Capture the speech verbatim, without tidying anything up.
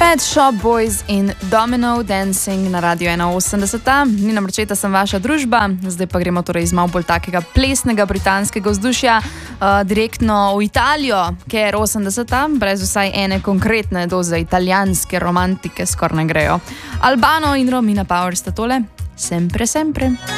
Pet Shop Boys in Domino Dancing na Radio ena osemdeset. Nina Marčeta sem vaša družba, zdaj pa gremo torej iz malo bolj takega plesnega britanskega vzdušja uh, direktno v Italijo, ker osemdeseta brez vsaj ene konkretne doze italijanske romantike skoraj ne grejo. Albano in Romina Power sta tole, sempre sempre.